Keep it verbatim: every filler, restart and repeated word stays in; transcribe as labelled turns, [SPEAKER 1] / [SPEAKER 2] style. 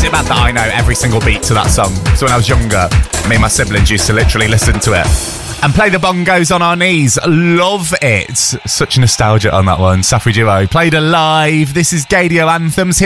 [SPEAKER 1] it mad that I know every single beat to that song? So when I was younger, me and my siblings used to literally listen to it and play the bongos on our knees. Love it. Such nostalgia on that one. Safri Duo played alive. This is Gaydio Anthems here